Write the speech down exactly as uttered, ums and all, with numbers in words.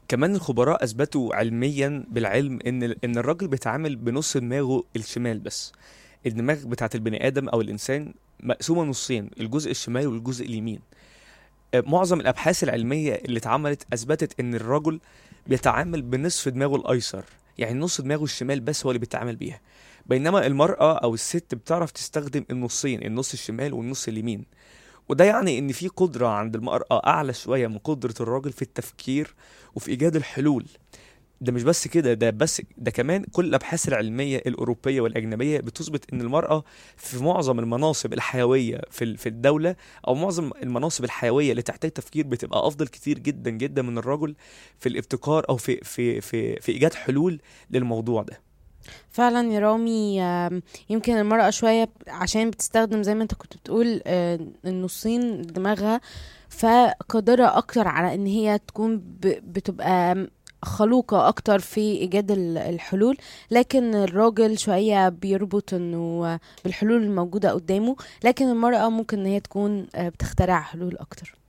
كمان الخبراء اثبتوا علميا بالعلم ان ان الراجل بيتعامل بنص دماغه الشمال بس. الدماغ بتاعت البني ادم او الانسان مقسومه نصين، الجزء الشمال والجزء اليمين. آه، معظم الابحاث العلميه اللي اتعملت اثبتت ان الرجل بيتعامل بنصف دماغه الايسر، يعني نص دماغه الشمال بس هو اللي بيتعامل بيها. بينما المرأة أو الست بتعرف تستخدم النصين، النص الشمال والنص اليمين. وده يعني ان في قدرة عند المرأة اعلى شوية من قدرة الراجل في التفكير وفي ايجاد الحلول. ده مش بس كده، ده بس ده كمان كل الابحاث العلمية الاوروبية والاجنبية بتثبت ان المرأة في معظم المناصب الحيوية في ال- في الدولة، او معظم المناصب الحيوية اللي تحتاج تفكير بتبقى افضل كتير جدا جدا من الرجل في الابتكار او في في في في ايجاد حلول للموضوع ده. فعلا يا رامي، آم، يمكن المرأة شوية ب- عشان بتستخدم زي ما انت كنت بتقول آه، النصين دماغها، فقادرة اكتر على ان هي تكون ب- بتبقى خلوقة اكتر في ايجاد ال- الحلول. لكن الراجل شوية بيربط انه بالحلول الموجودة قدامه، لكن المرأة ممكن ان هي تكون آه، بتخترع حلول اكتر.